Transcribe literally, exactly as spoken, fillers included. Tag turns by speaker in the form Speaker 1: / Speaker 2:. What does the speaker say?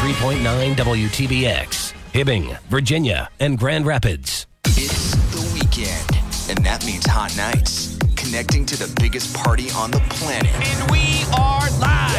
Speaker 1: ninety-three point nine W T B X, Hibbing, Virginia, and Grand Rapids.
Speaker 2: It's the weekend, and that means hot nights. Connecting to the biggest party on the planet.
Speaker 3: And we are live.